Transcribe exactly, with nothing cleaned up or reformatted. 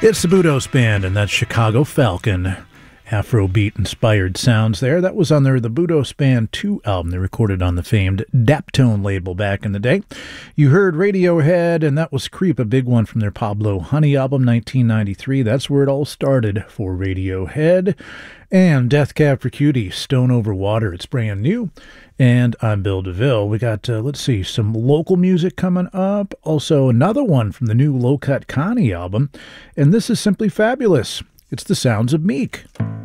It's the Budos Band, and that's Chicago Falcon. Afrobeat-inspired sounds there. That was on their The Budos Band two album they recorded on the famed Daptone label back in the day. You heard Radiohead, and that was Creep, a big one from their Pablo Honey album, nineteen ninety-three. That's where it all started for Radiohead. And Death Cab for Cutie, Stone Over Water. It's brand new. And I'm Bill DeVille. We got, uh, let's see, some local music coming up. Also, another one from the new Low Cut Connie album. And this is simply fabulous. It's the sounds of Meek.